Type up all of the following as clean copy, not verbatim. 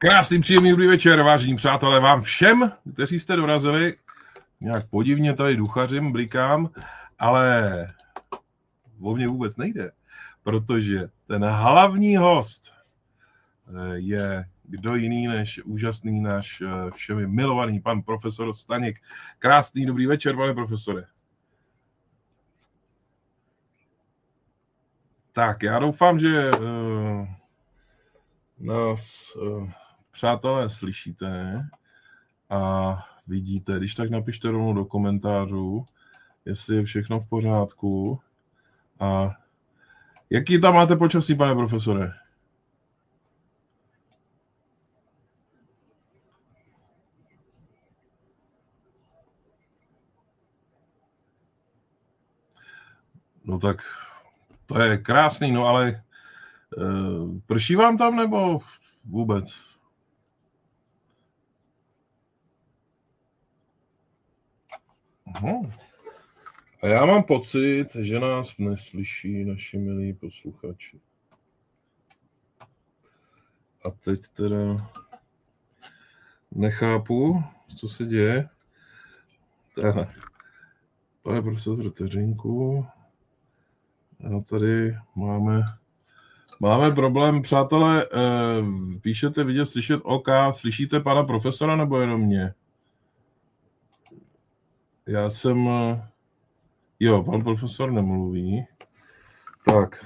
Krásný, příjemný dobrý večer, vážení přátelé, vám všem, kteří jste dorazili. Nějak podivně tady duchařím, blikám, ale o mě vůbec nejde, protože ten hlavní host je kdo jiný než úžasný náš všemi milovaný pan profesor Staněk. Krásný dobrý večer, pane profesore. Tak, já doufám, že nás přátelé slyšíte a vidíte. Když tak napište rovnou do komentářů, jestli je všechno v pořádku. A jaký tam máte počasí, pane profesore? No tak to je krásný, no ale prší vám tam nebo vůbec? Aha. A já mám pocit, že nás neslyší naši milí posluchači. A teď teda nechápu, co se děje. Tak, pane profesore Teřinku, tady máme problém. Přátelé, píšete vidět, slyšet OK, slyšíte pana profesora nebo jenom mě? Já jsem... Jo, pan profesor nemluví. Tak.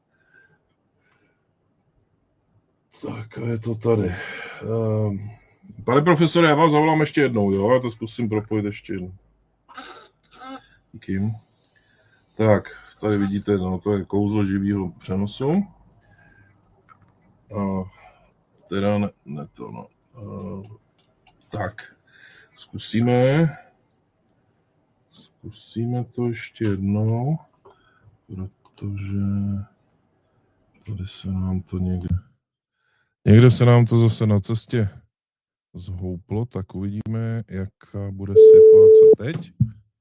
Tak a je to tady. Pane profesore, já vám zavolám ještě jednou, jo? Já to zkusím propojit ještě jednou. Díky. Tak, tady vidíte, no, to je kouzlo živého přenosu. Teda ne to, no. Tak, zkusíme to ještě jednou, protože tady se nám to někde se nám to zase na cestě zhouplo, tak uvidíme, jaká bude situace teď.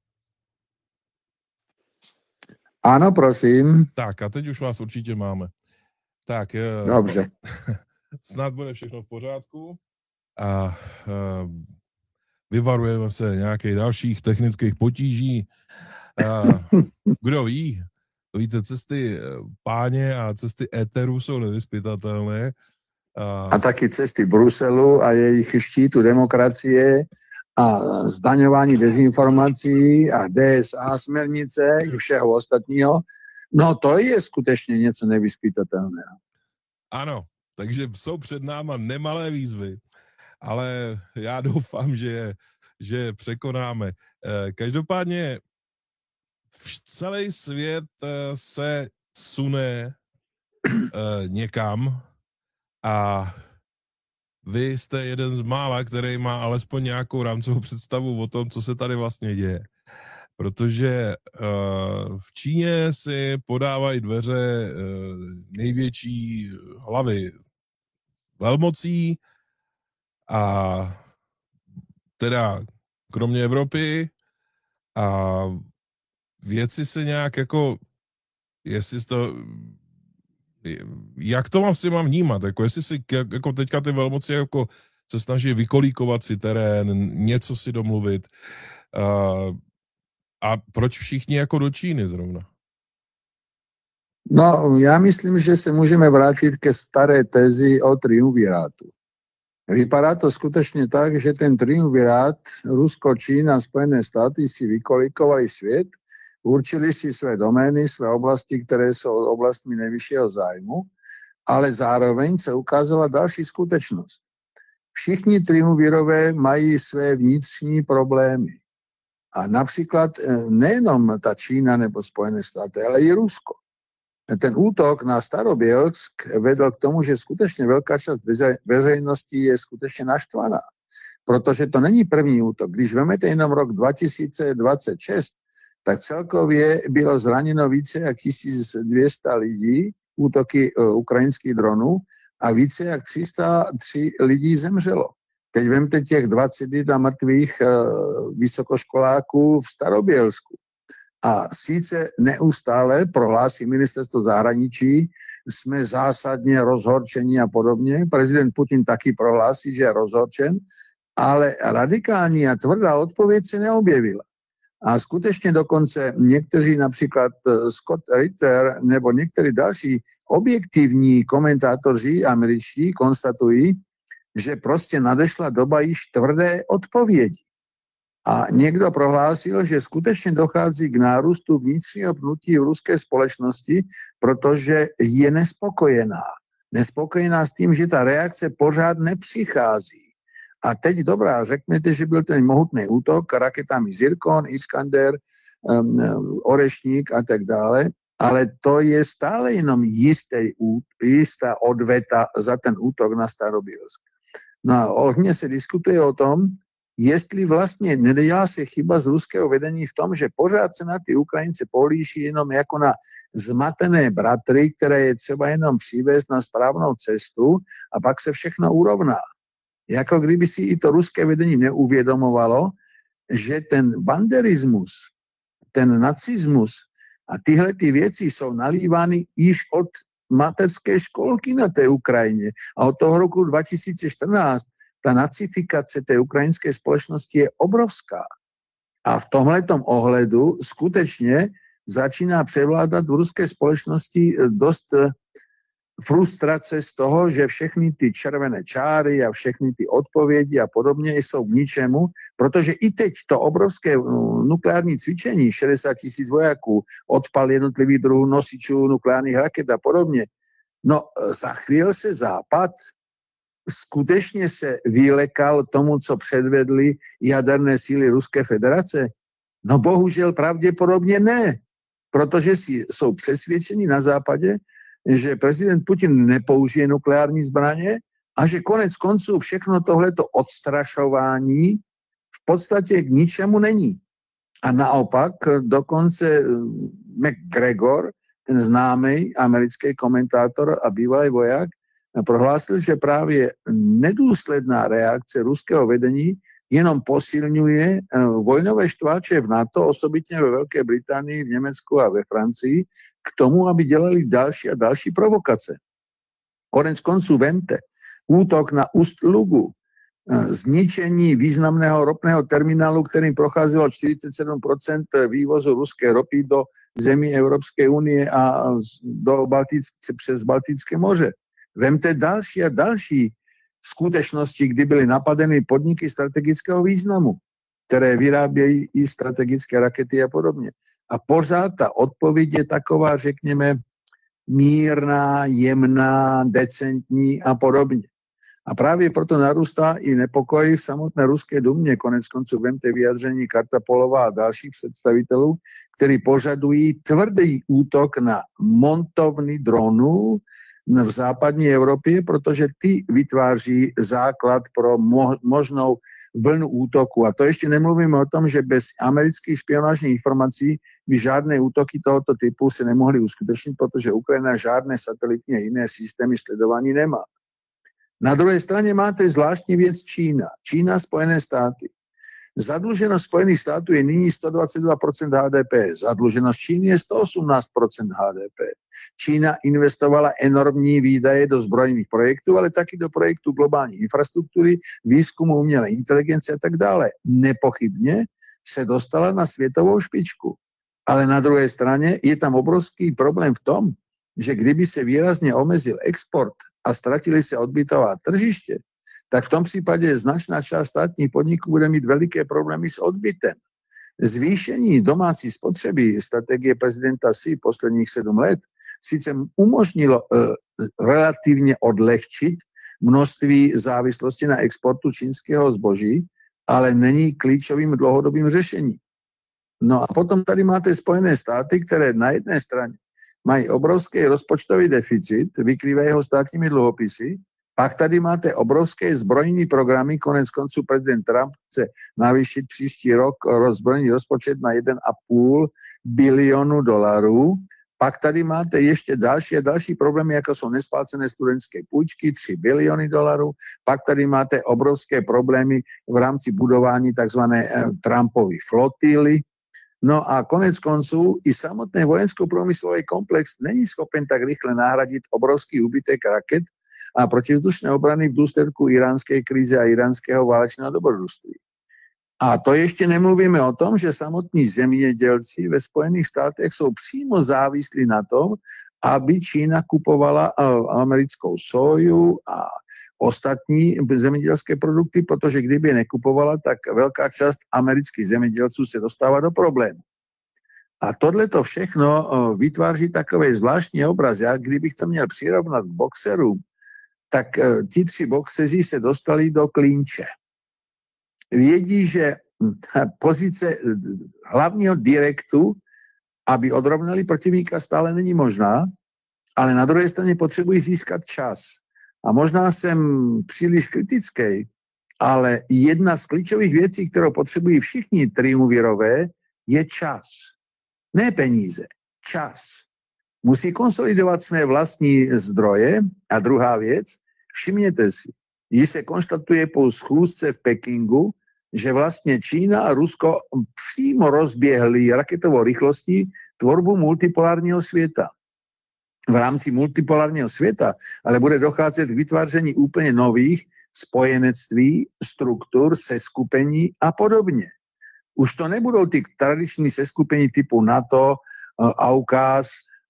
Ano, prosím. Tak a teď už vás určitě máme. Tak, dobře. Snad bude všechno v pořádku a vyvarujeme se nějakých dalších technických potíží. Kdo ví, víte, cesty páně a cesty éteru jsou nevyzpytatelné. A taky cesty Bruselu a jejich štítu demokracie a zdaňování dezinformací a DSA směrnice i všeho ostatního. No to je skutečně něco nevyzpytatelného. Ano, takže jsou před náma nemalé výzvy, ale já doufám, že překonáme. Každopádně celý svět se sune někam a vy jste jeden z mála, který má alespoň nějakou rámcovou představu o tom, co se tady vlastně děje. Protože v Číně si podávají dveře největší hlavy velmocí a teda kromě Evropy a věci se nějak jako, jak to vlastně mám vnímat, jako jestli si jako teďka ty velmoci jako se snaží vykolíkovat si terén, něco si domluvit a proč všichni jako do Číny zrovna? No, já myslím, že se můžeme vrátit ke staré tezi o triumvirátu. Vypadá to skutečně tak, že ten triumvirát Rusko, Čína, Spojené státy si vykolikovali svět, určili si své domény, své oblasti, které jsou oblastmi nejvyššího zájmu, ale zároveň se ukázala další skutečnost. Všichni triumvirové mají své vnitřní problémy. A například nejenom ta Čína nebo Spojené státy, ale i Rusko. Ten útok na Starobělsk vedl k tomu, že skutečně velká část veřejnosti je skutečně naštvaná. Protože to není první útok. Když vezmete jenom rok 2026, tak celkově bylo zraněno více jak 1200 lidí, útoky ukrajinských dronů a více jak 303 lidí zemřelo. Teď vemte těch 21 mrtvých vysokoškoláků v Starobělsku. A sice neustále prohlásí ministerstvo zahraničí, sme zásadne rozhorčení a podobne. Prezident Putin taky prohlási, že je rozhorčen, ale radikální a tvrdá odpověď se neobjevila. A skutečně dokonce někteří, například Scott Ritter nebo někteří další objektivní komentátoři američtí konstatují, že prostě nadešla doba již tvrdé odpovědi. A někdo prohlásil, že skutečně dochází k nárůstu vnitřního pnutí v ruské společnosti, protože je nespokojená. Nespokojená s tím, že ta reakce pořád nepřichází. A teď dobrá, řeknete, že byl ten mohutný útok raketami Zirkon, Iskander, Orešník a tak dále, ale to je stále jenom jistá odveta za ten útok na Starobylsk. No a hodně se diskutuje o tom, jestli vlastně nedělá se chyba z ruského vedení v tom, že pořád se na ty Ukrajince pohlíží jenom jako na zmatené bratry, které je třeba jenom přivést na správnou cestu a pak se všechno urovná. Jako kdyby si i to ruské vedení neuvědomovalo, že ten banderismus, ten nacismus a tyhle ty věci jsou nalívány již od mateřské školky na té Ukrajině. A od toho roku 2014 ta nacifikace té ukrajinské společnosti je obrovská. A v tomhletom ohledu skutečně začíná převládat v ruské společnosti dost frustrace z toho, že všechny ty červené čáry a všechny ty odpovědi a podobně jsou k ničemu, protože i teď to obrovské nukleární cvičení, 60 000 vojáků, odpal jednotlivých druhů nosičů nukleárních raket a podobně, no zachyl se Západ, skutečně se vylekal tomu, co předvedly jaderné síly Ruské federace? No bohužel pravděpodobně ne, protože jsou přesvědčeni na Západě, že prezident Putin nepoužije nukleární zbraně a že konec konců všechno tohleto odstrašování v podstatě k ničemu není. A naopak dokonce McGregor, ten známý americký komentátor a bývalý voják, prohlásil, že právě nedůsledná reakce ruského vedení jenom posilňuje vojnové štváče v NATO, osobitně ve Velké Británii, v Německu a ve Francii, k tomu, aby dělali další a další provokace. Konec konců vemte, útok na Ust-Lugu, zničení významného ropného terminálu, kterým procházelo 47% vývozu ruské ropy do zemí Evropské unie a přes Baltické moře. Vemte další a další skutečnosti, kdy byly napadeny podniky strategického významu, které vyrábějí i strategické rakety a podobně. A pořád ta odpověď je taková, řekněme, mírná, jemná, decentní a podobně. A právě proto narůstá i nepokoj v samotné ruské dumě. Konec konců vemte vyjádření Kartapolova a dalších představitelů, kteří požadují tvrdý útok na montovny dronů v západní Evropě, protože ty vytváří základ pro možnou vlnu útoku. A to ještě nemluvíme o tom, že bez amerických špionážních informací by žádné útoky tohoto typu se nemohly uskutečnit, protože Ukrajina žádné satelitní a jiné systémy sledování nemá. Na druhé straně máte zvláštní věc Čína. Čína, Spojené státy. Zadluženost Spojených států je nyní 122% HDP. Zadluženost Číny je 118% HDP. Čína investovala enormní výdaje do zbrojních projektů, ale taky do projektů globální infrastruktury, výzkumu umělé inteligence a tak dále. Nepochybně se dostala na světovou špičku. Ale na druhé straně je tam obrovský problém v tom, že kdyby se výrazně omezil export a ztratili se odbytová tržiště, tak v tom případě značná část státních podniků bude mít veliké problémy s odbytem. Zvýšení domácí spotřeby strategie prezidenta Xi posledních 7 let sice umožnilo relativně odlehčit množství závislosti na exportu čínského zboží, ale není klíčovým dlouhodobým řešením. No a potom tady máte Spojené státy, které na jedné straně mají obrovský rozpočtový deficit, vykrývají ho státními dluhopisy, pak tady máte obrovské zbrojní programy, konec konců prezident Trump chce navýšit příští rok zbrojní rozpočet na 1,5 bilionu dolarů, pak tady máte ještě další a další problémy, jako jsou nesplácené studentské půjčky, 3 biliony dolarů, pak tady máte obrovské problémy v rámci budování takzvané Trumpovy flotily, No a konec konců i samotný vojensko-průmyslový komplex není schopen tak rychle nahradit obrovský úbytek raket a protivzdušné obrany v důsledku iránské krize a iránského válečného dobrodružství. A to ještě nemluvíme o tom, že samotní zemědělci ve Spojených státech jsou přímo závislí na tom, aby Čína kupovala americkou soju a ostatní zemědělské produkty, protože kdyby je nekupovala, tak velká část amerických zemědělců se dostává do problému. A tohle to všechno vytváří takový zvláštní obraz. Já kdybych to měl přirovnat k boxerům, tak ti 3 boxeři se dostali do klínče. Vědí, že pozice hlavního direktu, aby odrovnali protivníka, stále není možná, ale na druhé straně potřebují získat čas. A možná jsem příliš kritický, ale jedna z klíčových věcí, kterou potřebují všichni triumvirové, je čas. Ne peníze, čas. Musí konsolidovat své vlastní zdroje. A druhá věc, všimněte si, když se konstatuje po schůzce v Pekingu, že vlastně Čína a Rusko přímo rozběhly raketovou rychlostí tvorbu multipolárního světa. V rámci multipolárního světa ale bude docházet k vytváření úplně nových spojenectví, struktur, seskupení a podobně. Už to nebudou ty tradiční seskupení typu NATO, AUKUS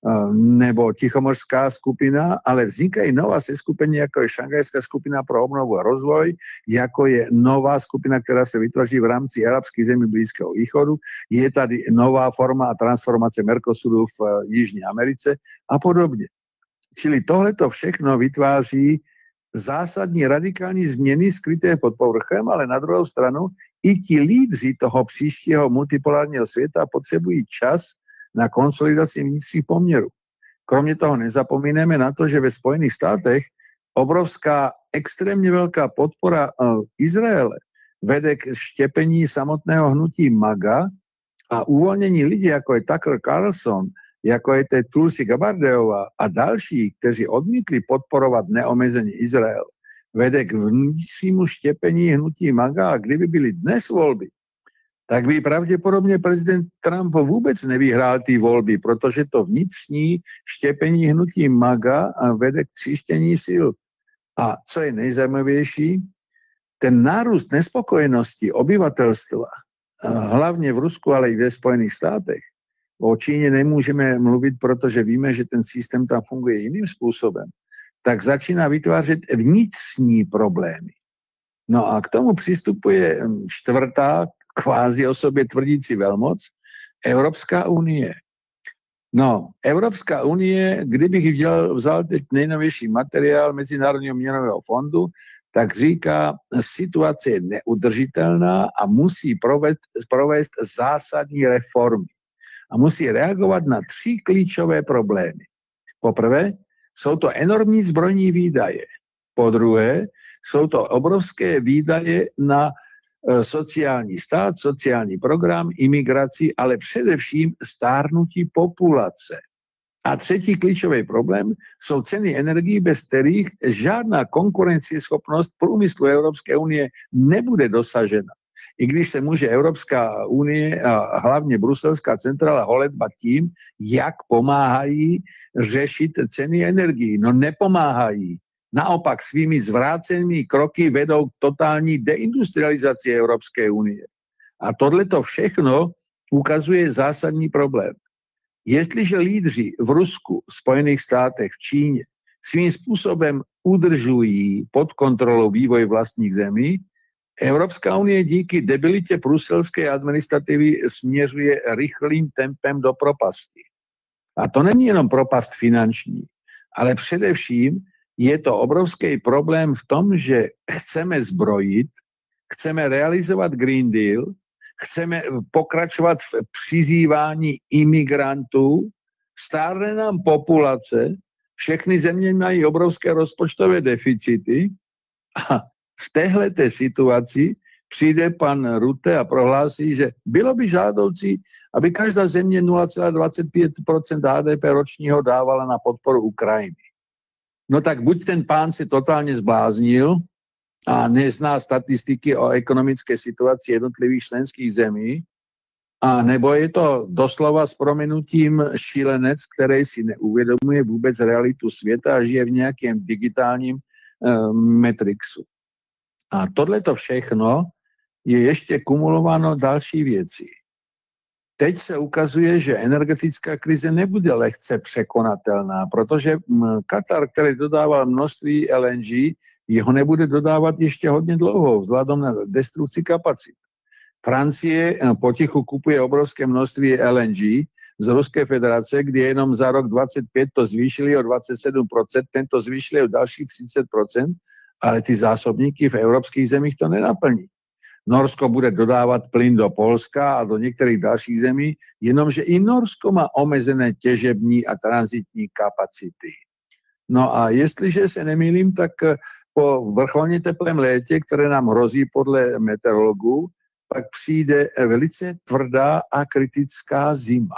nebo Tichomořská skupina, ale vznikají nová seskupení, jako je Šanghajská skupina pro obnovu a rozvoj, jako je nová skupina, která se vytvoří v rámci arabských zemí Blízkého východu, je tady nová forma a transformace Mercosuru v Jižní Americe a podobně. Čili tohleto všechno vytváří zásadní radikální změny skryté pod povrchem, ale na druhou stranu i ti lídři toho příštího multipolárního světa potřebují čas na konsolidaci vnitřních poměrů. Kromě toho nezapomínáme na to, že ve Spojených státech obrovská, extrémně velká podpora Izraele vede k štěpení samotného hnutí MAGA a uvolnění lidí, jako je Tucker Carlson, jako je Tulsi Gabbardová a další, kteří odmítli podporovat neomezený Izrael, vede k vnitřnímu štěpení hnutí MAGA. A kdyby byly dnes volby, tak by pravděpodobně prezident Trump vůbec nevyhrál ty volby, protože to vnitřní štěpení hnutí MAGA vede k tříštění sil. A co je nejzajímavější, ten nárůst nespokojenosti obyvatelstva, hlavně v Rusku, ale i ve Spojených státech, o Číně nemůžeme mluvit, protože víme, že ten systém tam funguje jiným způsobem, tak začíná vytvářet vnitřní problémy. No a k tomu přistupuje čtvrtá, kvázi o sobě tvrdící velmoc, Evropská unie. No, Evropská unie, kdybych vzal teď nejnovější materiál Mezinárodního měnového fondu, tak říká, situace je neudržitelná a musí provést zásadní reformy. A musí reagovat na 3 klíčové problémy. Poprvé, jsou to enormní zbrojní výdaje. Po druhé, jsou to obrovské výdaje na sociální stát, sociální program, imigraci, ale především stárnutí populace. A třetí klíčový problém jsou ceny energií, bez kterých žádná konkurencieschopnost průmyslu Evropské unie nebude dosažena. I když se může Evropská unie a hlavně bruselská centrála holedbat tím, jak pomáhají řešit ceny energií. No nepomáhají. Naopak svými zvrácenými kroky vedou k totální deindustrializaci Evropské unie. A tohleto všechno ukazuje zásadní problém. Jestliže lídři v Rusku, Spojených státech, v Číně svým způsobem udržují pod kontrolou vývoj vlastních zemí, Evropská unie díky debilitě bruselské administrativy směřuje rychlým tempem do propasti. A to není jenom propast finanční, ale především je to obrovský problém v tom, že chceme zbrojit, chceme realizovat Green Deal, chceme pokračovat v přizývání imigrantů, stárne nám populace, všechny země mají obrovské rozpočtové deficity a v téhleté situaci přijde pan Rutte a prohlásí, že bylo by žádoucí, aby každá země 0,25% HDP ročního dávala na podporu Ukrajiny. No tak buď ten pán se totálně zbláznil a nezná statistiky o ekonomické situaci jednotlivých členských zemí, A nebo je to doslova s prominutím šílenec, který si neuvědomuje vůbec realitu světa a žije v nějakém digitálním matrixu. A tohleto všechno je ještě kumulováno další věci. Teď se ukazuje, že energetická krize nebude lehce překonatelná, protože Katar, který dodával množství LNG, jeho nebude dodávat ještě hodně dlouho, vzhledem na destrukci kapacit. Francie potichu kupuje obrovské množství LNG z Ruské federace, kde jenom za rok 25 to zvýšili o 27%, tento zvýšili o dalších 30%, ale ty zásobníky v evropských zemích to nenaplní. Norsko bude dodávat plyn do Polska a do některých dalších zemí, jenomže i Norsko má omezené těžební a tranzitní kapacity. No a jestliže se nemýlím, tak po vrcholně teplém létě, které nám hrozí podle meteorologů, pak přijde velice tvrdá a kritická zima.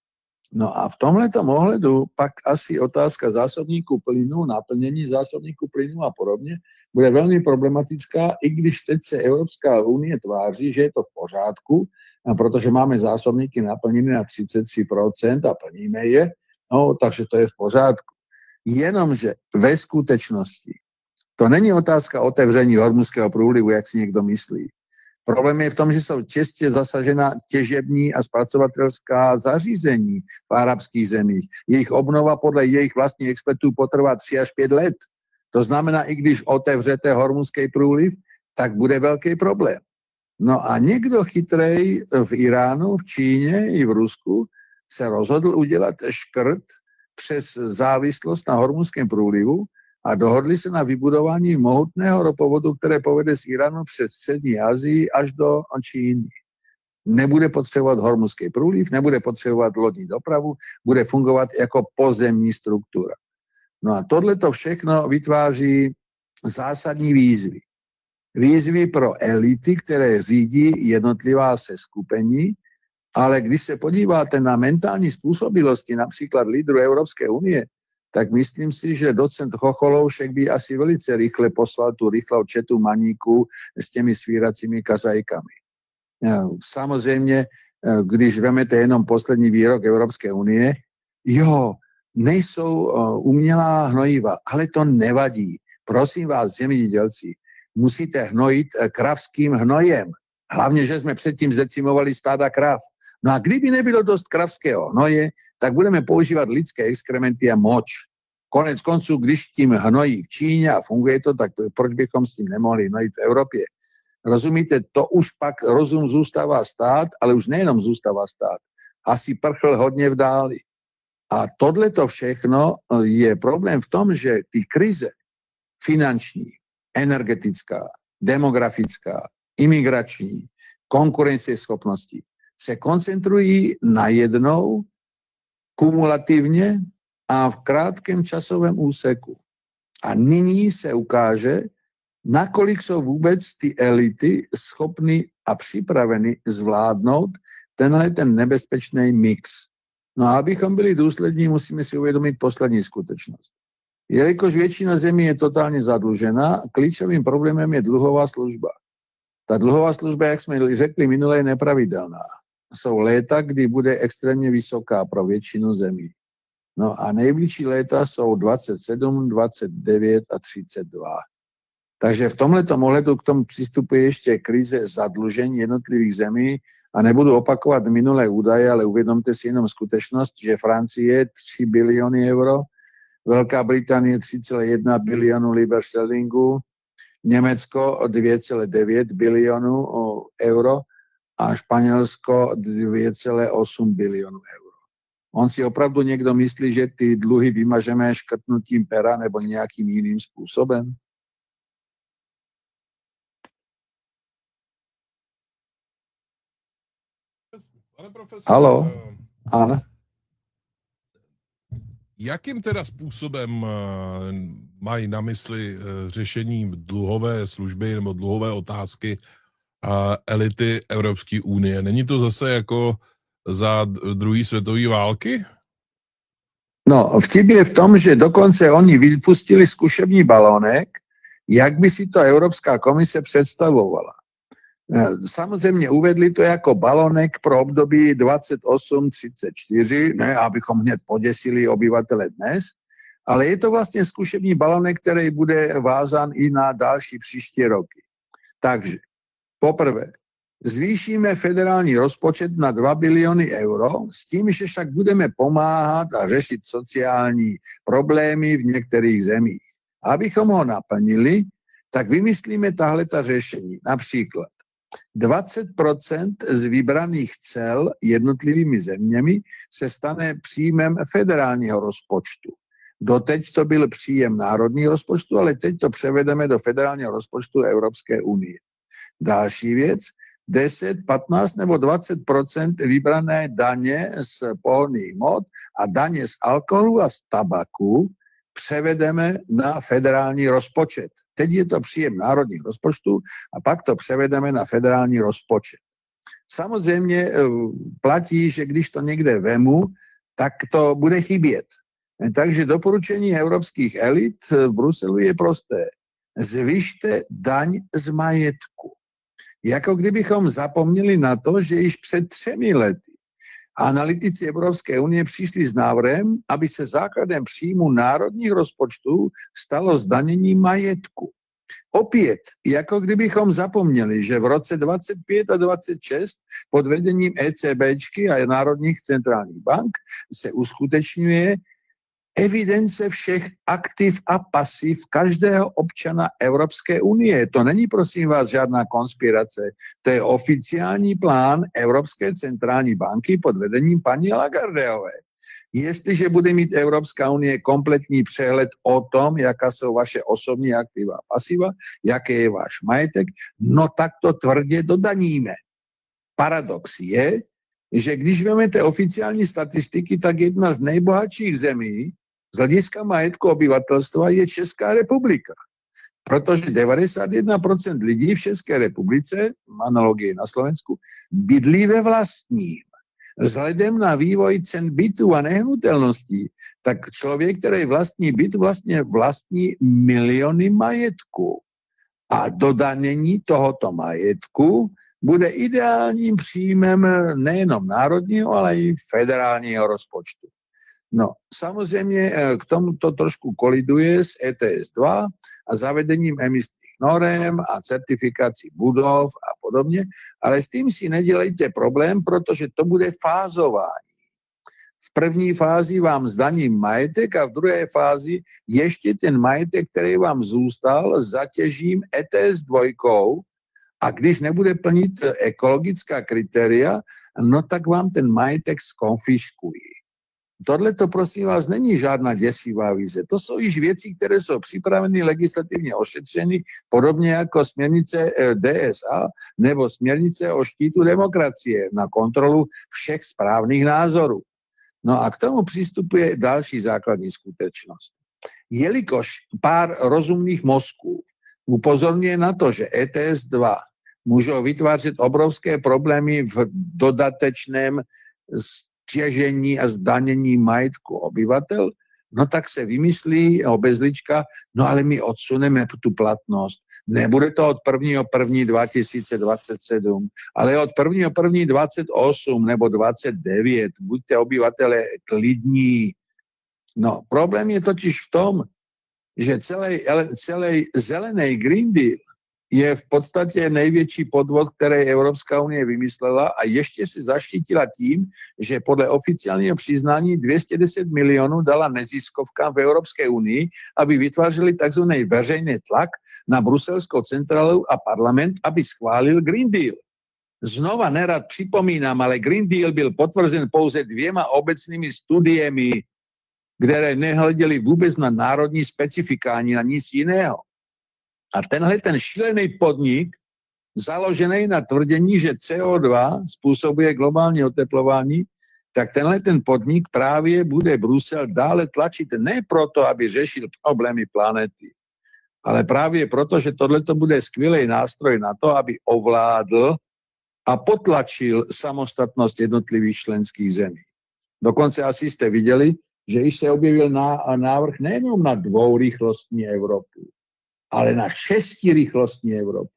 No a v tomhletom ohledu pak asi otázka zásobníků plynu, naplnění zásobníků plynu a podobně bude velmi problematická, i když teď se Evropská unie tváří, že je to v pořádku, protože máme zásobníky naplněné na 33% a plníme je, no takže to je v pořádku. Jenomže ve skutečnosti to není otázka otevření Hormuzského průlivu, jak si někdo myslí. Problém je v tom, že jsou čistě zasažena těžební a zpracovatelská zařízení v arabských zemích. Jejich obnova podle jejich vlastních expertů potrvá 3 až 5 let. To znamená, i když otevřete Hormuzský průliv, tak bude velký problém. No a někdo chytrej v Iránu, v Číně i v Rusku se rozhodl udělat škrt přes závislost na Hormuzském průlivu a dohodli se na vybudování mohutného ropovodu, které povede z Iránu přes střední Asii až do Číny. Nebude potřebovat Hormuzský průliv, nebude potřebovat lodní dopravu, bude fungovat jako pozemní struktura. No a tohleto všechno vytváří zásadní výzvy. Výzvy pro elity, které řídí jednotlivá seskupení, ale když se podíváte na mentální způsobilosti například lídrů Evropské unie, tak myslím si, že docent Chocholoušek by asi velice rychle poslal tu rychlou četu maníků s těmi svíracími kazajkami. Samozřejmě, když vemete jenom poslední výrok Evropské unie, jo, nejsou umělá hnojiva, ale to nevadí. Prosím vás, zemědělci, musíte hnojit kravským hnojem. Hlavně, že jsme předtím zdecimovali stáda krav. No a kdyby nebylo dost kravského hnoje, tak budeme používat lidské exkrementy a moč. Konec konců, když tím hnojí v Číně a funguje to, tak proč bychom s tím nemohli hnojit v Evropě? Rozumíte, to už pak rozum zůstává stát, ale už nejenom zůstává stát. Asi prchl hodně v dáli. A tohleto všechno je problém v tom, že ty krize finanční, energetická, demografická, imigrační, konkurenceschopnosti se koncentrují najednou kumulativně a v krátkém časovém úseku. A nyní se ukáže, nakolik jsou vůbec ty elity schopny a připraveny zvládnout ten nebezpečný mix. No a abychom byli důslední, musíme si uvědomit poslední skutečnost. Jelikož většina zemí je totálně zadlužena, klíčovým problémem je dluhová služba. Ta dluhová služba, jak jsme řekli minule, je nepravidelná. Jsou léta, kdy bude extrémně vysoká pro většinu zemí. No a nejbližší léta jsou 27, 29 a 32. Takže v tomhletom ohledu k tomu přistupuje ještě krize zadlužení jednotlivých zemí a nebudu opakovat minulé údaje, ale uvědomte si jenom skutečnost, že Francie 3 biliony euro, Velká Británie 3,1 bilionu liber sterlingu, Německo 2,9 bilionů euro a Španělsko 2,8 bilionů euro. On si opravdu někdo myslí, že ty dluhy vymažeme škrtnutím pera nebo nějakým jiným způsobem? Pane profesor, Halo? Ano. Jakým teda způsobem mají na mysli řešení dluhové služby nebo dluhové otázky elity Evropské unie? Není to zase jako za druhé světové války? No, vtip je v tom, že dokonce oni vypustili zkušební balónek, jak by si to Evropská komise představovala. Samozřejmě uvedli to jako balonek pro období 28-34, ne abychom hned poděsili obyvatele dnes, ale je to vlastně zkušební balonek, který bude vázán i na další příští roky. Takže poprvé, zvýšíme federální rozpočet na 2 biliony euro, s tím, že však budeme pomáhat a řešit sociální problémy v některých zemích. Abychom ho naplnili, tak vymyslíme tahleta řešení. Například 20% z vybraných cel jednotlivými zeměmi se stane příjmem federálního rozpočtu. Doteď to byl příjem národního rozpočtu, ale teď to převedeme do federálního rozpočtu Evropské unie. Další věc, 10, 15 nebo 20% vybrané daně z pohonných hmot a daně z alkoholu a z tabaku převedeme na federální rozpočet. Teď je to příjem národních rozpočtů a pak to převedeme na federální rozpočet. Samozřejmě platí, že když to někde vemu, tak to bude chybět. Takže doporučení evropských elit v Bruselu je prosté. Zvyšte daň z majetku. Jako kdybychom zapomněli na to, že již před 3 lety analytici Evropské unie přišli s návrhem, aby se základem příjmu národních rozpočtů stalo zdanění majetku. Opět, jako kdybychom zapomněli, že v roce 25 a 26 pod vedením ECBčky a národních centrálních bank se uskutečňuje evidence všech aktiv a pasiv každého občana Evropské unie. To není, prosím vás, žádná konspirace. To je oficiální plán Evropské centrální banky pod vedením paní Lagardeové. Jestliže bude mít Evropská unie kompletní přehled o tom, jaká jsou vaše osobní aktiva a pasiva, jaký je váš majetek, no tak to tvrdě dodaníme. Paradox je, že když vezmete oficiální statistiky, tak jedna z nejbohatších zemí z hlediska majetku obyvatelstva je Česká republika. Protože 91% lidí v České republice, analogie na Slovensku, bydlí ve vlastním. Vzhledem na vývoj cen bytů a nehnutelností, tak člověk, který vlastní byt, vlastně vlastní miliony majetku. A dodanění tohoto majetku bude ideálním příjmem nejenom národního, ale i federálního rozpočtu. No, samozřejmě k tomu to trošku koliduje s ETS 2 a zavedením emisních norem a certifikací budov a podobně, ale s tím si nedělejte problém, protože to bude fázování. V první fázi vám zdaním majetek a v druhé fázi ještě ten majetek, který vám zůstal, zatěžím ETS 2 a když nebude plnit ekologická kritéria, no tak vám ten majetek skonfiškují. Tohle to, prosím vás, není žádná děsivá vize. To jsou již věci, které jsou připraveny, legislativně ošetřeny, podobně jako směrnice DSA nebo směrnice o štítu demokracie na kontrolu všech správných názorů. No a k tomu přistupuje další základní skutečnost. Jelikož pár rozumných mozků upozorňuje na to, že ETS 2 můžou vytvářet obrovské problémy v dodatečném těžení a zdanění majetku obyvatel, no tak se vymyslí obezlička, no ale my odsuneme tu platnost. Nebude to od 1.1.2027, ale od 1.1.28 nebo 29. Buďte obyvatele klidní. No, problém je totiž v tom, že celý zelený Green Deal je v podstatě největší podvod, který Evropská unie vymyslela a ještě se zaštítila tím, že podle oficiálního přiznání 210 milionů dala neziskovkám v Evropské unii, aby vytvářeli takzvaný veřejný tlak na bruselskou centrálu a parlament, aby schválil Green Deal. Znova nerad připomínám, ale Green Deal byl potvrzen pouze 2 obecnými studiemi, které nehleděly vůbec na národní specifikání, na nic jiného. A tenhle ten šílený podnik, založený na tvrdění, že CO2 způsobuje globální oteplování, tak tenhle ten podnik právě bude Brusel dále tlačit ne proto, aby řešil problémy planety, ale právě proto, že tohleto bude skvělý nástroj na to, aby ovládl a potlačil samostatnost jednotlivých členských zemí. Dokonce asi jste viděli, že již se objevil návrh nejenom na 2rychlostní Evropu, ale na 6rychlostní Evropu.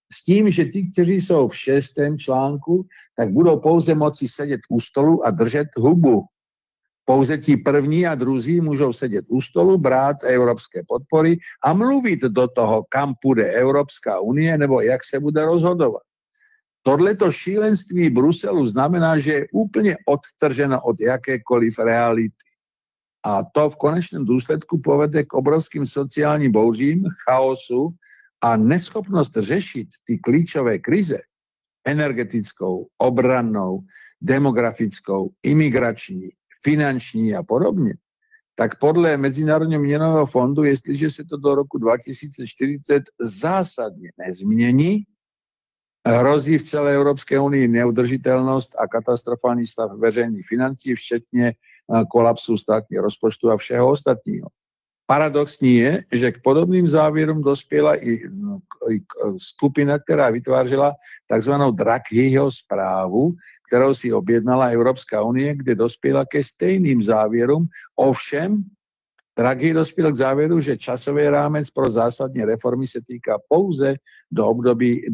s tím, že ti, kteří jsou v 6. článku, tak budou pouze moci sedět u stolu a držet hubu. Pouze ti první a druzí můžou sedět u stolu, brát evropské podpory a mluvit do toho, kam půjde Evropská unie nebo jak se bude rozhodovat. Tohleto šílenství Bruselu znamená, že je úplně odtrženo od jakékoliv reality. A to v konečném důsledku povede k obrovským sociálním bouřím, chaosu a neschopnost řešit ty klíčové krize, energetickou, obrannou, demografickou, imigrační, finanční a podobně, tak podle Mezinárodního měnového fondu, jestliže se to do roku 2040 zásadně nezmění, hrozí v celé Evropské unii neudržitelnost a katastrofální stav veřejných financí, včetně kolapsu státního rozpočtu a všeho ostatního. Paradoxní je, že k podobným závěrům dospěla i skupina, která vytvářela takzvanou Draghiho zprávu, kterou si objednala Evropská unie, kde dospěla ke stejným závěrům. Ovšem, Draghi dospěl k závěru, že časový rámec pro zásadní reformy se týká pouze do období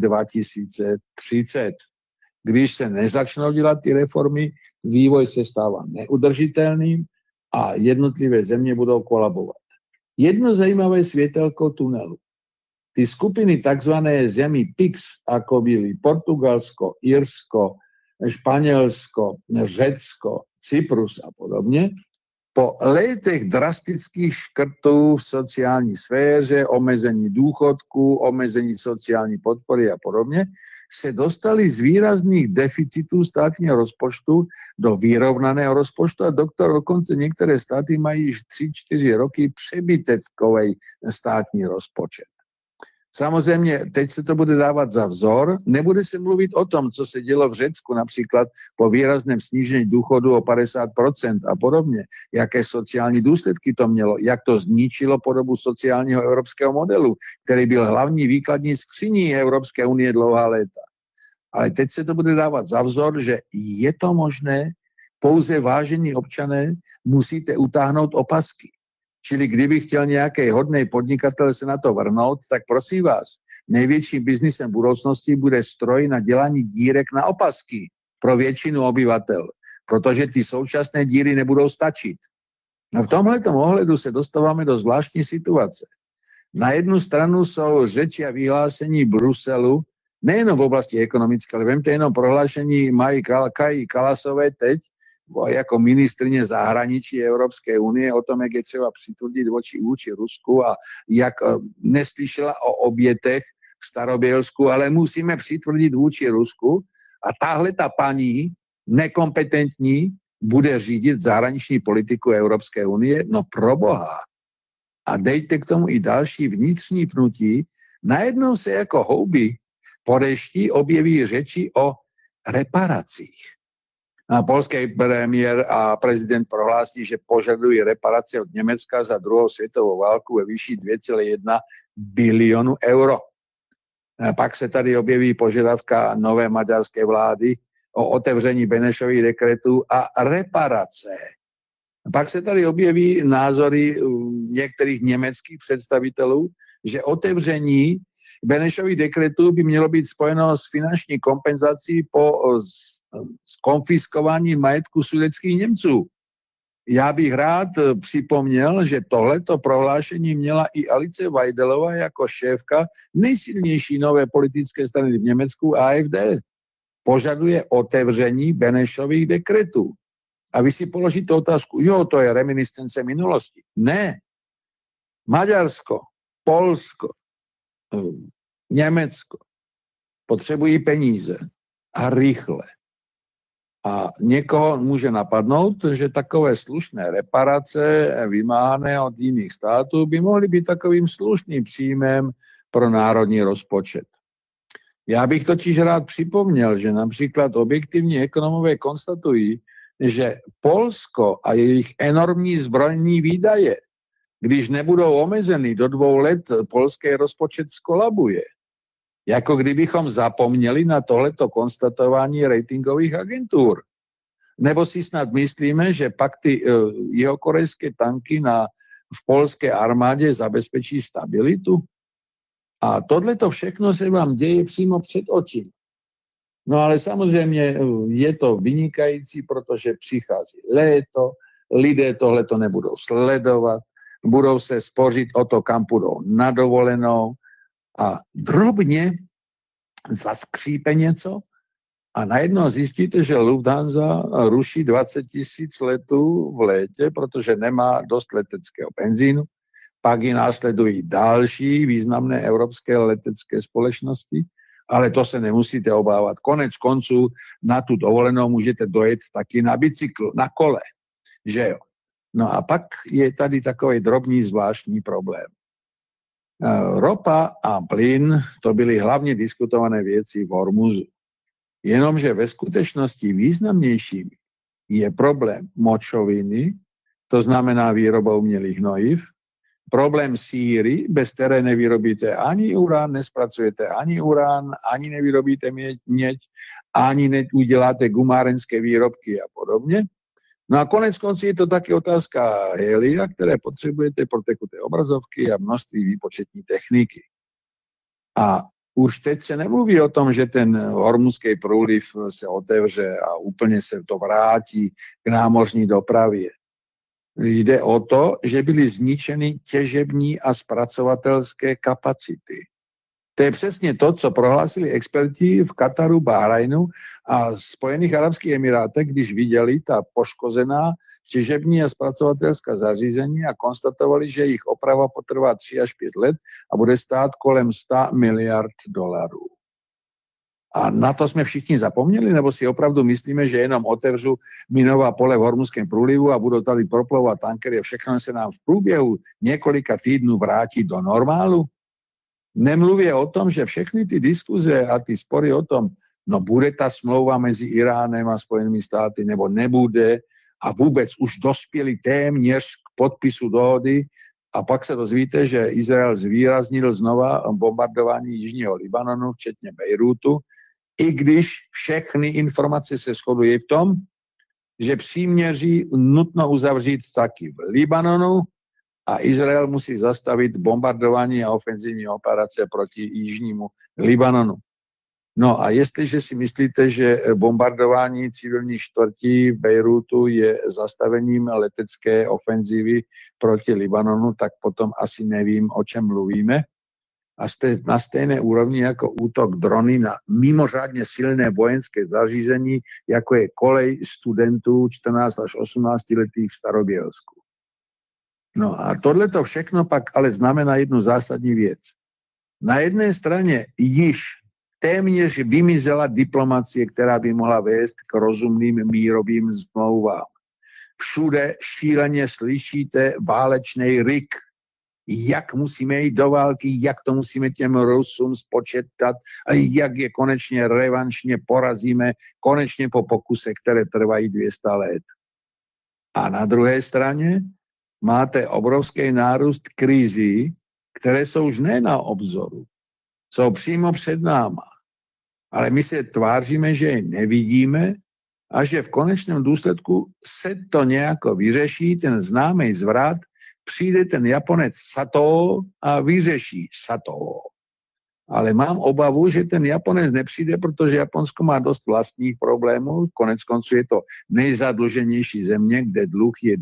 2030. Když se nezačnou dělat ty reformy, vývoj se stává neudržitelným a jednotlivé země budou kolabovat. Jedno zajímavé světelko tunelu. Ty skupiny takzvané zemí PIX, jako byly Portugalsko, Irsko, Španělsko, Řecko, Cyprus a podobně, po letech drastických škrtů v sociální sféře, omezení důchodků, omezení sociální podpory a podobně, se dostali z výrazných deficitů státního rozpočtu do vyrovnaného rozpočtu a dokonce některé státy mají již 3-4 roky přebytkový státní rozpočet. Samozřejmě, teď se to bude dávat za vzor, nebude se mluvit o tom, co se dělo v Řecku, například po výrazném snížení důchodu o 50% a podobně, jaké sociální důsledky to mělo, jak to zničilo podobu sociálního evropského modelu, který byl hlavní výkladní skříní Evropské unie dlouhá léta. Ale teď se to bude dávat za vzor, že je to možné, pouze vážení občané musíte utáhnout opasky. Čili kdyby chtěl nějaký hodný podnikatel se na to vrhnout, tak prosím vás, největším biznisem budoucnosti bude stroj na dělání dírek na opasky pro většinu obyvatel, protože ty současné díry nebudou stačit. A v tomhletom ohledu se dostáváme do zvláštní situace. Na jednu stranu jsou řeči a vyhlásení Bruselu, nejenom v oblasti ekonomické, ale vemte jenom prohlášení Kaji Kalasové teď, jako ministryně zahraničí Evropské unie o tom, jak je třeba přitvrdit vůči Rusku a jak neslyšela o obětech v Starobělsku, ale musíme přitvrdit vůči Rusku a tahle ta paní nekompetentní bude řídit zahraniční politiku Evropské unie, no proboha. A dejte k tomu i další vnitřní pnutí, najednou se jako houby po dešti objeví řeči o reparacích. A polský premiér a prezident prohlásí, že požadují reparace od Německa za druhou světovou válku ve výši 2,1 bilionu euro. A pak se tady objeví požadavka nové maďarské vlády o otevření Benešových dekretů a reparace. A pak se tady objeví názory některých německých představitelů, že otevření Benešových dekretů by mělo být spojeno s finanční kompenzací po skonfiskování majetku sudetských Němců. Já bych rád připomněl, že tohleto prohlášení měla i Alice Weidelová jako šéfka nejsilnější nové politické strany v Německu AfD. Požaduje otevření Benešových dekretů. A vy si položíte otázku, jo, to je reminiscence minulosti. Ne. Maďarsko, Polsko, Německo potřebují peníze a rychle. A někoho může napadnout, že takové slušné reparace vymáhané od jiných států by mohly být takovým slušným příjmem pro národní rozpočet. Já bych totiž rád připomněl, že například objektivní ekonomové konstatují, že Polsko a jejich enormní zbrojní výdaje, když nebudou omezeny do 2 let, polský rozpočet skolabuje. Jako kdybychom zapomněli na tohleto konstatování ratingových agentur. Nebo si snad myslíme, že pak ty jihokorejské tanky v polské armádě zabezpečí stabilitu? A tohleto všechno se vám děje přímo před očima. No ale samozřejmě je to vynikající, protože přichází léto, lidé tohleto nebudou sledovat, budou se spořit o to, kam půjdou na dovolenou a drobně zaskřípe něco a najednou zjistíte, že Lufthansa ruší 20 000 letů v létě, protože nemá dost leteckého benzínu. Pak ji následují další významné evropské letecké společnosti, ale to se nemusíte obávat. Konec konců na tu dovolenou můžete dojet taky na bicyklu, na kole, že jo. No a pak je tady takový drobný zvláštní problém. Ropa a plyn, to byly hlavně diskutované věci v Hormuzu. Jenomže ve skutečnosti významnějším je problém močoviny, to znamená výroba umělých hnojiv, problém síry, bez které nevyrobíte ani urán, nespracujete ani urán, ani nevyrobíte měď, ani neuděláte gumárenské výrobky a podobně. No a konec konců je to taky otázka helia, které potřebujete pro tekuté obrazovky a množství výpočetní techniky. A už teď se nemluví o tom, že ten hormuzský průliv se otevře a úplně se to vrátí k námořní dopravě. Jde o to, že byly zničeny těžební a zpracovatelské kapacity. To je přesně to, co prohlásili experti v Kataru, Bahrajnu a Spojených arabských emirátech, když viděli ta poškozená těžební a zpracovatelská zařízení a konstatovali, že jejich oprava potrvá 3 až 5 let a bude stát kolem 100 miliard dolarů. A na to jsme všichni zapomněli, nebo si opravdu myslíme, že jenom otevřu minová pole v Hormuzském průlivu a budou tady proplouvat tankery a všechno se nám v průběhu několika týdnů vrátí do normálu? Nemluvě o tom, že všechny ty diskuze a ty spory o tom, no bude ta smlouva mezi Iránem a Spojenými státy nebo nebude a vůbec už dospěli téměř k podpisu dohody a pak se dozvíte, že Izrael zvýraznil znova bombardování jižního Libanonu, včetně Bejrútu, i když všechny informace se shodují v tom, že příměří nutno uzavřít taky v Libanonu a Izrael musí zastavit bombardování a ofenzivní operace proti jižnímu Libanonu. No a jestliže si myslíte, že bombardování civilních čtvrtí v Bejrútu je zastavením letecké ofenzivy proti Libanonu, tak potom asi nevím, o čem mluvíme. A jste na stejné úrovni jako útok drony na mimořádně silné vojenské zařízení, jako je kolej studentů 14 až 18 letých v Starobělsku. No a tohleto všechno pak ale znamená jednu zásadní věc. Na jedné straně již téměř vymizela diplomacie, která by mohla vést k rozumným mírovým smlouvám. Všude šíleně slyšíte válečný ryk, jak musíme jít do války, jak to musíme těm Rusům spočítat a jak je konečně revanšně porazíme, konečně po pokuse, které trvají 200 let. A na druhé straně máte obrovský nárůst krizí, které jsou už ne na obzoru, jsou přímo před náma. Ale my se tváříme, že je nevidíme a že v konečném důsledku se to nějako vyřeší, ten známý zvrat, přijde ten Japonec Sato a vyřeší Sato. Ale mám obavu, že ten Japonec nepřijde, protože Japonsko má dost vlastních problémů. Konec konců je to nejzadluženější země, kde dluh je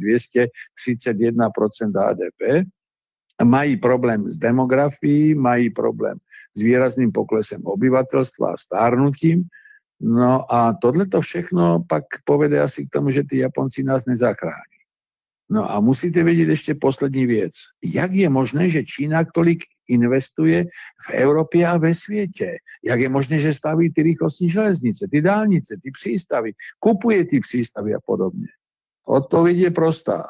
231% HDP. Mají problém s demografií, mají problém s výrazným poklesem obyvatelstva a stárnutím. No a tohleto všechno pak povede asi k tomu, že ty Japonci nás nezachrání. No a musíte vědět ještě poslední věc. Jak je možné, že Čína tolik investuje v Evropě a ve světě? Jak je možné, že staví ty rychlostní železnice, ty dálnice, ty přístavy, kupuje ty přístavy a podobně? Odpověď je prostá.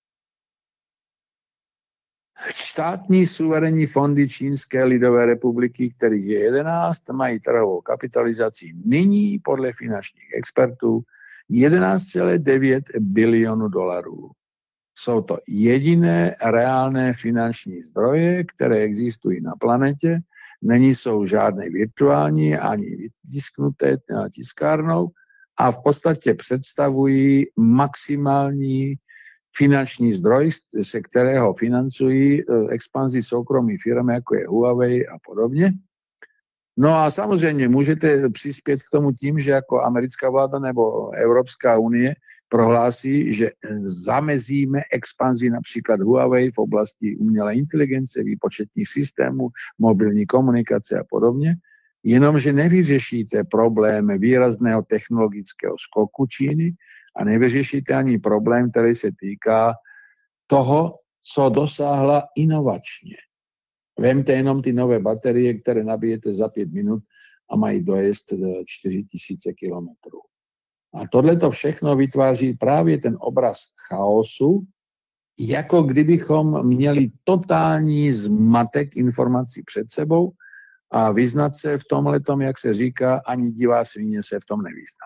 Státní suverénní fondy Čínské lidové republiky, kterých je 11, mají trhovou kapitalizaci nyní podle finančních expertů 11,9 bilionu dolarů. Jsou to jediné reálné finanční zdroje, které existují na planetě. Nejsou žádné virtuální ani vytisknuté tiskárnou a v podstatě představují maximální finanční zdroj, ze kterého financují expanzi soukromých firm, jako je Huawei a podobně. No a samozřejmě můžete přispět k tomu tím, že jako americká vláda nebo Evropská unie prohlásí, že zamezíme expanzi například Huawei v oblasti umělé inteligence, výpočetních systémů, mobilní komunikace a podobně, jenomže nevyřešíte problém výrazného technologického skoku Číny a nevyřešíte ani problém, který se týká toho, co dosáhla inovačně. Vemte jenom ty nové baterie, které nabijete za 5 minut a mají dojezd 4000 kilometrů. A tohleto všechno vytváří právě ten obraz chaosu, jako kdybychom měli totální zmatek informací před sebou a vyznat se v tomhletom, jak se říká, ani divá svině se v tom nevyzná.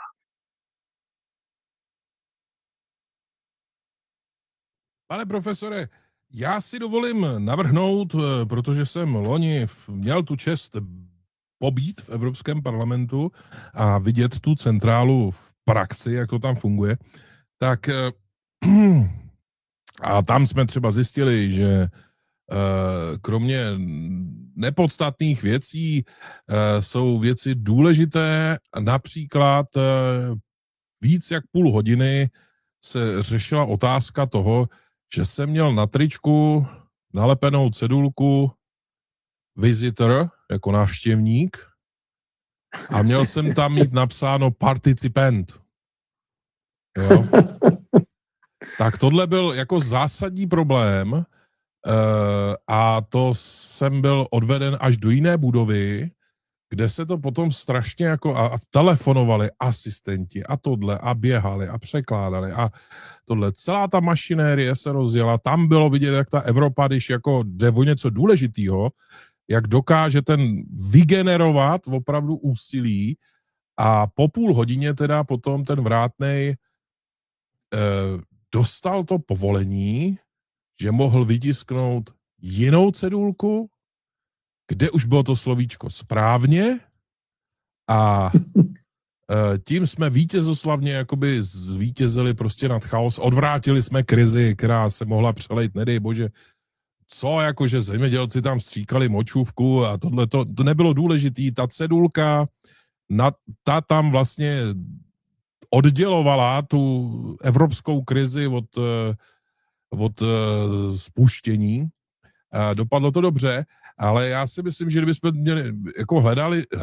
Pane profesore, já si dovolím navrhnout, protože jsem loni měl tu čest pobít v Evropském parlamentu a vidět tu centrálu v praxi, jak to tam funguje, tak a tam jsme třeba zjistili, že kromě nepodstatných věcí jsou věci důležité, například víc jak půl hodiny se řešila otázka toho, že jsem měl na tričku nalepenou cedulku visitor, jako návštěvník, a měl jsem tam mít napsáno participant. Jo? Tak tohle byl jako zásadní problém a to jsem byl odveden až do jiné budovy, kde se to potom strašně jako a telefonovali asistenti a tohle a běhali a překládali a tohle. Celá ta mašinérie se rozjela, tam bylo vidět, jak ta Evropa, když jako jde o něco důležitýho, jak dokáže ten vygenerovat opravdu úsilí a po půl hodině teda potom ten vrátnej dostal to povolení, že mohl vytisknout jinou cedulku, kde už bylo to slovíčko správně a tím jsme vítězoslavně jakoby zvítězili prostě nad chaos, odvrátili jsme krizi, která se mohla přelejt, nedej bože, co jakože zemědělci tam stříkali močůvku a tohle, to nebylo důležitý, ta cedulka, ta tam vlastně oddělovala tu evropskou krizi od spuštění. Dopadlo to dobře, ale já si myslím, že kdybychom měli, jako hledali